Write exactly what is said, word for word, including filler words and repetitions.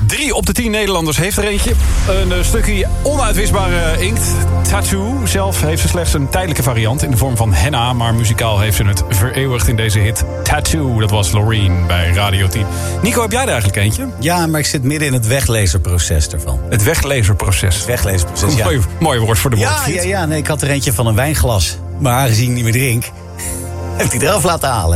Drie op de tien Nederlanders heeft er eentje. Een uh, stukje onuitwisbare inkt. Tattoo zelf heeft ze slechts een tijdelijke variant in de vorm van henna. Maar muzikaal heeft ze het vereeuwigd in deze hit. Tattoo, dat was Loreen bij Radio tien. Nico, heb jij er eigenlijk eentje? Ja, maar ik zit midden in het weglezerproces ervan. Het weglezerproces. Het weglezerproces, ja. Mooi, mooi woord voor de ja, woordfiets. ja, ja, nee, ik had er eentje van een wijnglas. Maar aangezien ik niet meer drink, heb ik die eraf laten halen.